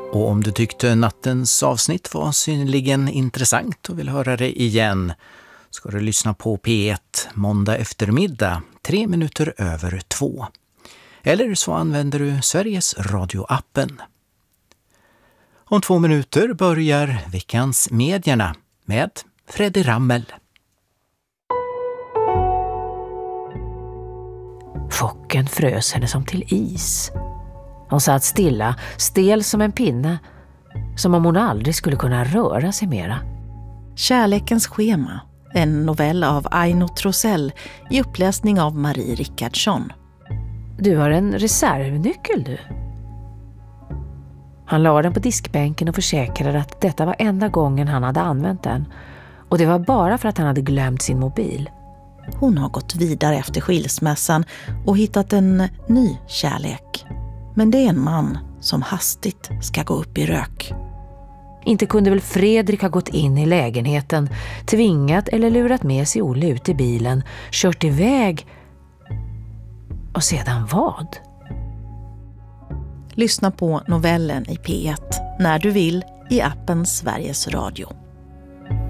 Och om du tyckte nattens avsnitt var synnerligen intressant och vill höra det igen ska du lyssna på P1 måndag eftermiddag 2:03. Eller så använder du Sveriges Radio-appen. Om 2 minuter börjar veckans medierna med Freddy Rammel. Chocken frös henne som till is. Hon satt stilla, stel som en pinne, som om hon aldrig skulle kunna röra sig mera. Kärlekens schema, en novell av Aino Trosell i uppläsning av Marie Rickardsson. Du har en reservnyckel, du. Han la den på diskbänken och försäkrade att detta var enda gången han hade använt den. Och det var bara för att han hade glömt sin mobil. Hon har gått vidare efter skilsmässan och hittat en ny kärlek. Men det är en man som hastigt ska gå upp i rök. Inte kunde väl Fredrik ha gått in i lägenheten, tvingat eller lurat med sig Olle ut i bilen, kört iväg. Och sedan vad? Lyssna på novellen i P1 när du vill i appen Sveriges Radio.